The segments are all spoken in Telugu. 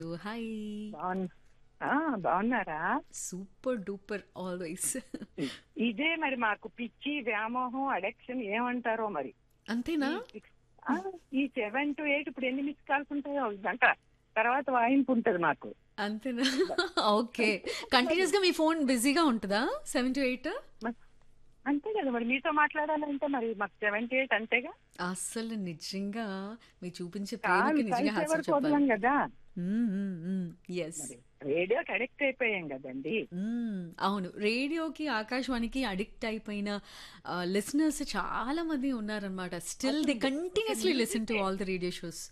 హాయ్. బాగున్ బాగున్నారా? Super duper always. ఇదే మరి మాకు పిచ్చి వ్యామోహం అడిక్షన్ ఏమంటారో మరి. అంతేనా? ఈ six- ఆ, ఈ 7 to 8 ఇప్పుడు ఎన్ని మిస్ కాల్స్ ఉంటాయో ఒక గంట తర్వాత వాయింపు ఉంటది మాకు. అంతేనా? ఓకే. కంటిన్యూస్ గా మీ ఫోన్ బిజీగా ఉంటుందా 7 to 8? మ- అంతే కదా మరి, మీతో మాట్లాడాలంటే మరి మాకు 7 to 8 అంతేగా. అస్సలు నిజంగా మీరు చూపించే కాల్ ప్రేమకి నిజంగా కలిసి హ్యాట్స్ ఎవరికి చెప్పాలి. వదలం కదా. ఎస్. మరి రేడియోకి అడిక్ట్ అయిపోయాం కదండి. అవును. రేడియోకి, ఆకాశవాణికి అడిక్ట్ అయిపోయిన లిసనర్స్ చాలా మంది ఉన్నారనమాట. స్టిల్ దే అసలు continuously listen to music all the radio shows.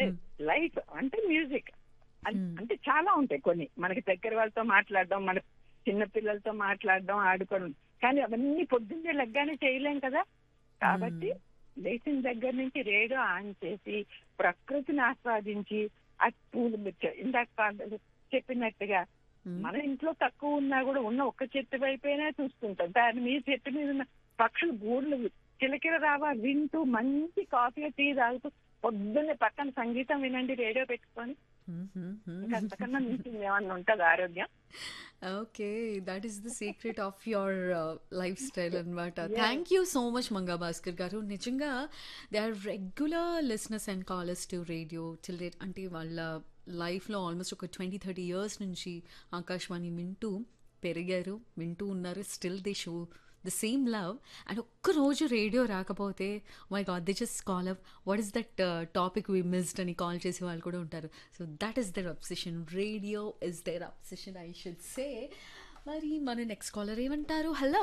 Life అంటే మ్యూజిక్ అంటే చాలా ఉంటాయి. కొన్ని మనకి దగ్గర వాళ్ళతో మాట్లాడడం, మన చిన్న పిల్లలతో మాట్లాడడం, ఆడుకోవడం, కానీ అవన్నీ పొద్దున్నే లెగ్గానే చేయలేం కదా. కాబట్టి లేచిన దగ్గర నుంచి రేడియో ఆన్ చేసి ప్రకృతిని ఆస్వాదించి ఆ పూలు ఇందాక చెప్పినట్టుగా మన ఇంట్లో తక్కువ ఉన్నా కూడా ఉన్న ఒక్క చెట్టు వైపైనా చూస్తుంటాం. దాని మీద చెట్టు మీద ఉన్న పక్షులు గూడ్లు కిలకిల రావా వింటూ మంచి కాఫీ టీ తాగుతూ పొద్దున్నే పక్కన సంగీతం వినండి రేడియో పెట్టుకొని. ఇంకా అంతకన్నా మించింది ఏమన్నా ఉంటుంది ఆరోగ్యం? Okay. That is the secret of your life style అనమాట. Yes. Thank you so much Manga Bhaskar గారు. నిజంగా they are regular listeners and callers to radio till date. అంటే వాళ్ళ లైఫ్లో ఆల్మోస్ట్ ఒక 20-30 years నుంచి ఆకాశవాణి వింటూ పెరిగారు, వింటూ ఉన్నారు. Still they show the same love. And ఒక్కరోజు రేడియో రాకపోతే my God they just call up what is that topic we missed అని కాల్ చేసే వాళ్ళు కూడా ఉంటారు. So that is there obsession. Radio is there obsession I should say. మరి మన నెక్స్ట్ కాలర్ ఏమంటారు? హలో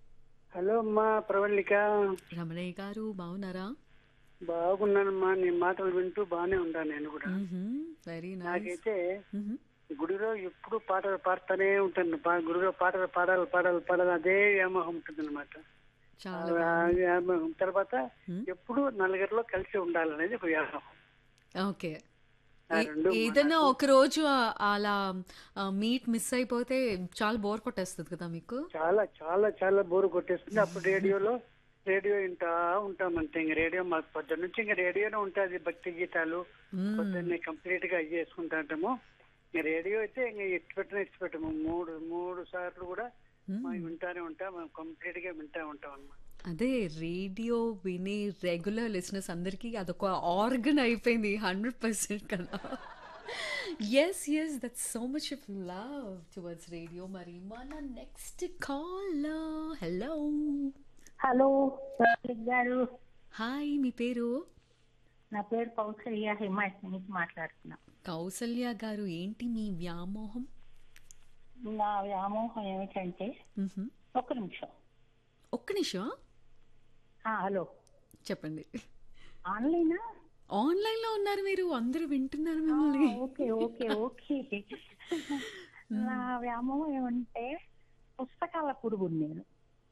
హలో అమ్మా ప్రవళిక. రమణయ్య గారు, బాగున్నారా? బాగున్నానమ్మా, నీ మాటలు వింటూ బాగానే ఉన్నాను నేను కూడా. Very nice. నాకైతే గుడిలో ఎప్పుడు పాటలు పాడుతూనే ఉంటాను. గుడిలో పాటలు పాడాలి పాడాలి పాడాలి అదే వ్యామోహం ఉంటుంది అనమాట. చాలా బాగుంది. వ్యామోహం తర్వాత ఎప్పుడు నలుగురిలో కలిసి ఉండాలనేది ఒక వ్యామోహం. ఓకే. ఆ రెండు ఏదైనా నాకు ఒక రోజు అలా మీట్ మిస్ అయిపోతే చాలా బోర్ కొట్టేస్తుంది కదా మీకు? చాలా చాలా చాలా బోరు కొట్టేస్తుంది. అప్పుడు రేడియో వింటా ఉంటాం అంతే. ఇంక రేడియో మాకు పొద్దున్న నుంచి ఇంకా రేడియోనే ఉంటుంది. భక్తి గీతాలు పొద్దున్నే కంప్లీట్ గా అవి చేసుకుంటా ఉంటాము. ఇంకా రేడియో అయితే ఇంకా ఎత్తిపెట్టము మూడు సార్లు కూడా మనం వింటానే ఉంటాం. మనం కంప్లీట్ గా వింటా ఉంటాం అన్నమాట. అదే రేడియో వినే రెగ్యులర్ లిసనర్స్ అందరికీ అదొక ఆర్గన్ అయిపోయింది 100% కదా. Yes yes that's so much of love towards radio. మరి మన నెక్స్ట్ కాల్. హలో హలో ప్రవళిక్ గారు, హాయ్, మీ పేరు? నా పేరు కౌసల్య, హిమాయత్ నుంచి మాట్లాడుతున్నా. కౌసల్య గారు, ఏంటి మీ వ్యామోహం? నా వ్యామోహం ఏమిటంటే, మ్హూ. ఒక్క నిమిషం. ఒక్క నిమిషం హలో, చెప్పండి. ఆన్లైనా? ఆన్లైన్లో ఉన్నారు మీరు, అందరూ వింటున్నారు మిమ్మల్ని. Okay okay okay. నా వ్యామోహం ఏమంటే పుస్తకాల పురుగు నేను.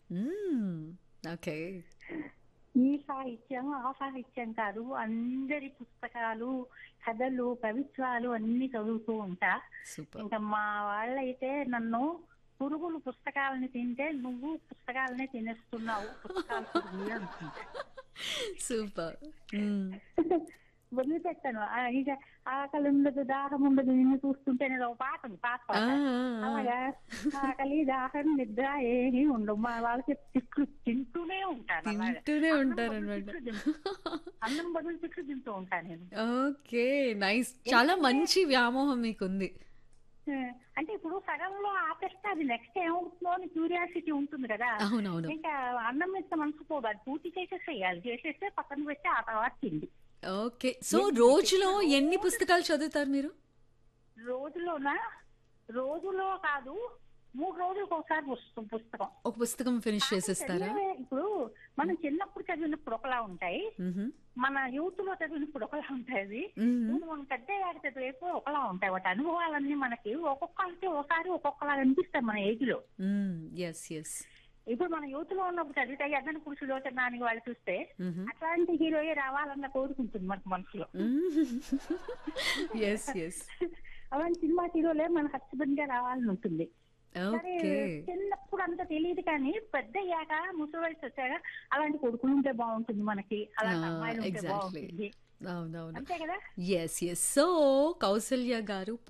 ఓకే. ఈ సాహిత్యం ఆ సాహిత్యం కాదు, అందరి పుస్తకాలు, కథలు, కవిత్వాలు అన్ని చదువుతూ ఉంటా. సూపర్. ఇంకా మా వాళ్ళైతే నన్ను పురుగులు పుస్తకాలని తింటే నువ్వు పుస్తకాలనే తినేస్తున్నావు, పుస్తకాలు పురుగులు అంటుంది. సూపర్. వదిలిపెట్టాను. ఇక ఆకలి ఉండదు, దాహం ఉండదు, నిన్ను చూస్తుంటే నేను ఒక పాట ఉంది, పాత పాట. అలాగా ఆకలి, దాహం, నిద్ర ఏమీ ఉండవు. మా వాళ్ళకి తిట్లు తింటూనే ఉంటాను. అలాగా తింటూనే ఉంటారనమాట. అన్నం బదులు తిట్లు తింటూ ఉంటాను నేను. Okay, nice. చాలా మంచి వ్యామోహం మీకుంది. అంటే ఇప్పుడు సగంలో ఆపేస్తే అది నెక్స్ట్ ఏమవుతుందో అని క్యూరియాసిటీ ఉంటుంది కదా. అవునవును. ఇంకా అన్నం మీద మనసు పోదు, అది పూర్తి చేసేసేయాలి. చేసేస్తే పక్కన పెట్టి ఆ తర్వాత తిండి. ఓకే. సో రోజులో ఎన్ని పుస్తకాలు చదువుతారు మీరు? రోజులో కాదు, 3 రోజులకు ఒకసారి పుస్తకం. ఒక పుస్తకం ఫినిష్ చేసేస్తారా? ఇప్పుడు మనం చిన్నప్పుడు చదివినప్పుడు ఒకలా ఉంటాయి, మన యూత్ లో చదివినప్పుడు ఒకలా ఉంటాయి, మనం పెద్ద చదివేపు ఒకలా ఉంటాయి. వాటి అనుభవాలన్నీ మనకి ఒక్కొక్కరికి ఒకసారి ఒక్కొక్కలా అనిపిస్తాయి మన ఏజ్ లో. Yes yes. ఇప్పుడు మన యూత్ లో ఉన్నప్పుడు చదివితే ఎద్దన పురుషులు నాని వాళ్ళు చూస్తే అట్లాంటి హీరోయే రావాలన్న కోరుకుంటుంది మనకు మనసులో. Yes yes. అలాంటి సినిమా హీరోలే మన హస్బెండ్ గా రావాలని ఉంటుంది. సరే, ఓకే. చిన్నప్పుడు అంత తెలియదు, కానీ పెద్ద అయ్యాక ముసలి వయసు వచ్చాక అలాంటి కొడుకులు ఉంటే బాగుంటుంది మనకి, అలాంటి అమ్మాయిలు ఉంటే ఎగ్జాక్ట్లీ. బాగుంటుంది. అవునవును. అంతే కదా. ఎస్. ఎస్. సో, కౌసల్య గారు